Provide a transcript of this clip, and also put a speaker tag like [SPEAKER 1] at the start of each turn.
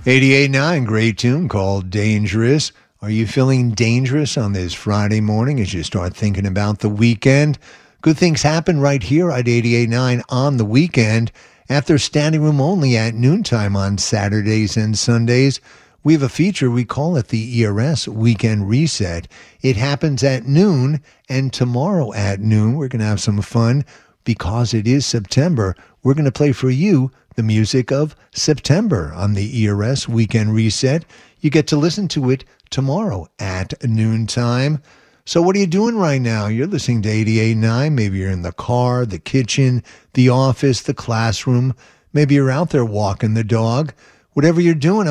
[SPEAKER 1] 88.9, great tune called Dangerous. Are you feeling dangerous on this Friday morning as you start thinking about the weekend? Good things happen right here at 88.9 on the weekend. After standing room only at noontime on Saturdays and Sundays, we have a feature, we call it the ERS Weekend Reset. It happens at noon, and tomorrow at noon, we're going to have some fun because it is September. We're going to play for you the music of September on the ERS Weekend Reset. You get to listen to it tomorrow at noontime. So what are you doing right now? You're listening to 88.9. Maybe you're in the car, the kitchen, the office, the classroom. Maybe you're out there walking the dog. Whatever you're doing,